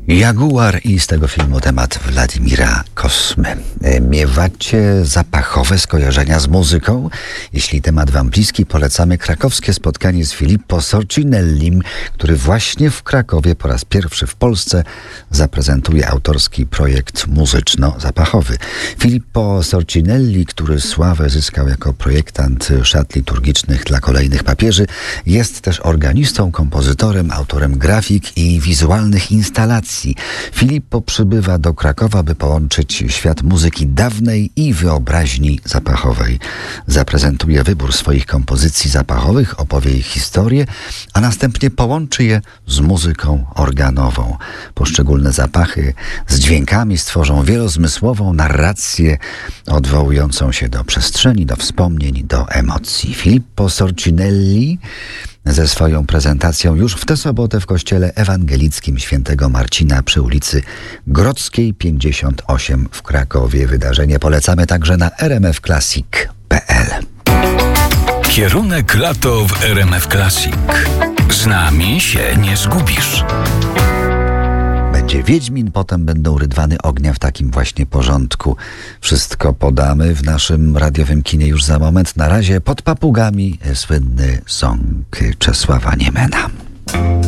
Jaguar i z tego filmu temat Władimira Kosmy. Miewacie zapachowe skojarzenia z muzyką? Jeśli temat wam bliski, polecamy krakowskie spotkanie z Filippo Sorcinellim, który właśnie w Krakowie po raz pierwszy w Polsce zaprezentuje autorski projekt muzyczno-zapachowy. Filippo Sorcinelli, który sławę zyskał jako projektant szat liturgicznych dla kolejnych papieży, jest też organistą, kompozytorem, autorem grafik i wizualnych instalacji. Filippo przybywa do Krakowa, by połączyć świat muzyki dawnej i wyobraźni zapachowej. Zaprezentuje wybór swoich kompozycji zapachowych, opowie ich historię, a następnie połączy je z muzyką organową. Poszczególne zapachy z dźwiękami stworzą wielozmysłową narrację odwołującą się do przestrzeni, do wspomnień, do emocji. Filippo Sorcinelli ze swoją prezentacją już w tę sobotę w kościele ewangelickim Świętego Marcina przy ulicy Grodzkiej 58 w Krakowie. Wydarzenie polecamy także na rmfclassic.pl. Kierunek lato w RMF Classic. Z nami się nie zgubisz. Będzie Wiedźmin, potem będą Rydwany ognia w takim właśnie porządku. Wszystko podamy w naszym radiowym kinie już za moment. Na razie Pod papugami słynny song Czesława Niemena.